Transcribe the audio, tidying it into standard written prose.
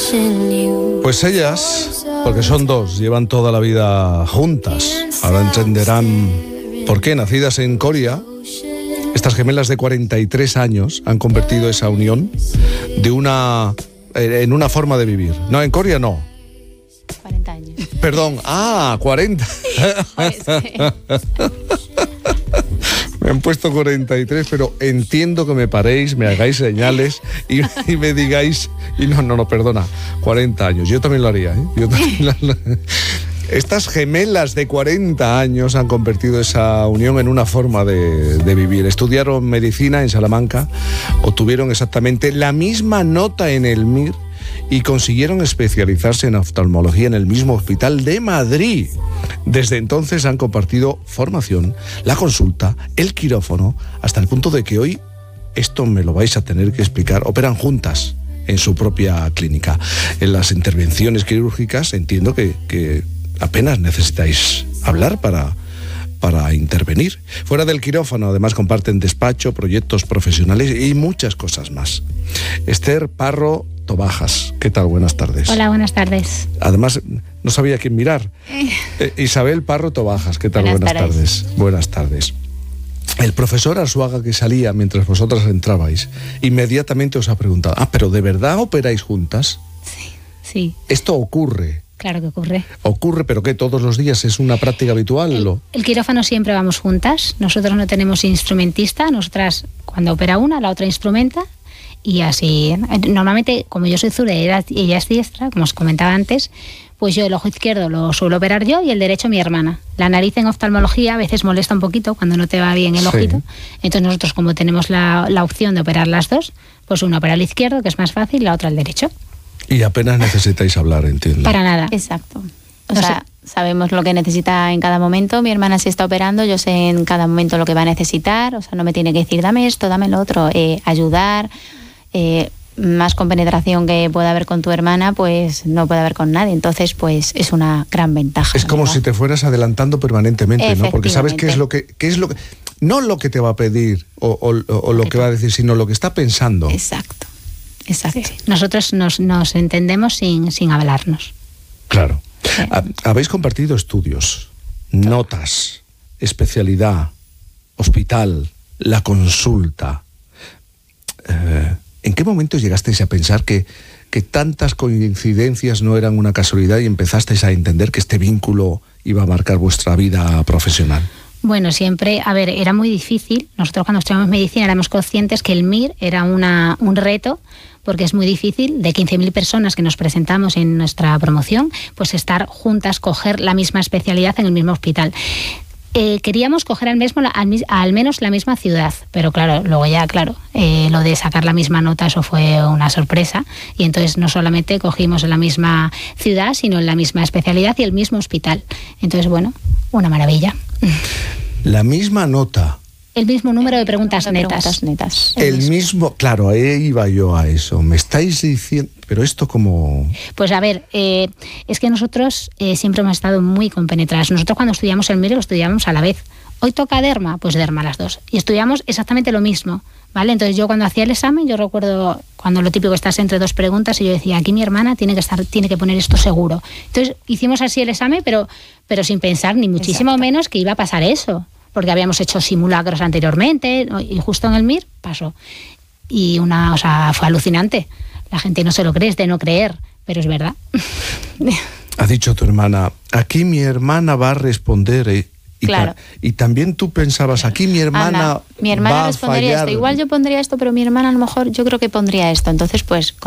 Pues ellas, porque son dos, llevan toda la vida juntas. Ahora entenderán por qué, nacidas en Coria, estas gemelas de 43 años han convertido esa unión en una forma de vivir. No, en Coria no. 40 años. Perdón, 40. Me han puesto 43, pero entiendo que me paréis, me hagáis señales y me digáis, y no, perdona, 40 años. Yo también lo haría, ¿eh? Estas gemelas de 40 años han convertido esa unión en una forma de vivir. Estudiaron medicina en Salamanca, obtuvieron exactamente la misma nota en el MIR y consiguieron especializarse en oftalmología en el mismo hospital de Madrid. Desde entonces han compartido formación, la consulta, el quirófano, hasta el punto de que hoy, esto me lo vais a tener que explicar, operan juntas en su propia clínica. En las intervenciones quirúrgicas entiendo que apenas necesitáis hablar para intervenir. Fuera del quirófano, además, comparten despacho, proyectos profesionales y muchas cosas más. Esther Parro Tobajas, ¿qué tal? Buenas tardes. Hola, buenas tardes. Además, no sabía a quién mirar. Isabel Parro Tobajas, ¿qué tal? Buenas tardes. Buenas tardes. El profesor Arzuaga, que salía mientras vosotras entrabais, inmediatamente os ha preguntado, ¿pero de verdad operáis juntas? Sí. ¿Esto ocurre? Claro que ocurre. ¿Ocurre, pero qué? ¿Todos los días es una práctica habitual? El quirófano siempre vamos juntas. Nosotros no tenemos instrumentista. Nosotras, cuando opera una, la otra instrumenta. Y así, normalmente, como yo soy zurda y ella es diestra, como os comentaba antes, pues yo el ojo izquierdo lo suelo operar yo y el derecho mi hermana. La nariz en oftalmología a veces molesta un poquito cuando no te va bien el ojito. Entonces nosotros, como tenemos la opción de operar las dos, pues una opera el izquierdo, que es más fácil, y la otra el derecho. Y apenas necesitáis hablar, entiendo. Para nada. Exacto. O sea, sabemos lo que necesita en cada momento. Mi hermana sí está operando, yo sé en cada momento lo que va a necesitar. O sea, no me tiene que decir, dame esto, dame lo otro. Ayudar, más compenetración que pueda haber con tu hermana, pues no puede haber con nadie. Entonces, pues es una gran ventaja. Es como si te fueras adelantando permanentemente, ¿no? Porque sabes qué es lo que no lo que te va a pedir o lo que va a decir, sino lo que está pensando. Exacto. Sí. Nosotros nos entendemos sin hablarnos. Claro. Sí. Habéis compartido estudios, notas, especialidad, hospital, la consulta. ¿En qué momento llegasteis a pensar que tantas coincidencias no eran una casualidad y empezasteis a entender que este vínculo iba a marcar vuestra vida profesional? Bueno, siempre, era muy difícil. Nosotros cuando estudiamos medicina éramos conscientes que el MIR era un reto, porque es muy difícil, de 15.000 personas que nos presentamos en nuestra promoción, pues estar juntas, coger la misma especialidad en el mismo hospital. Queríamos coger al menos la misma ciudad, pero claro, luego ya, lo de sacar la misma nota, eso fue una sorpresa, y entonces no solamente cogimos en la misma ciudad, sino en la misma especialidad y el mismo hospital. Entonces, bueno, una maravilla. La misma nota. El mismo número de preguntas netas. El mismo, claro, ahí iba yo a eso. Me estáis diciendo, pero esto como... Pues es que nosotros siempre hemos estado muy compenetradas. Nosotros cuando estudiamos el MIR lo estudiamos a la vez. Hoy toca derma, pues derma las dos. Y estudiamos exactamente lo mismo, ¿vale? Entonces yo cuando hacía el examen, yo recuerdo cuando lo típico estás entre dos preguntas y yo decía, aquí mi hermana tiene que poner esto seguro. Entonces hicimos así el examen, pero sin pensar ni muchísimo menos que iba a pasar eso. Porque habíamos hecho simulacros anteriormente y justo en el MIR pasó. Y fue alucinante. La gente no se lo cree, es de no creer, pero es verdad. Ha dicho tu hermana, aquí mi hermana va a responder. Claro. Y también tú pensabas, aquí mi hermana respondería esto. Igual yo pondría esto, pero mi hermana a lo mejor yo creo que pondría esto. Entonces, pues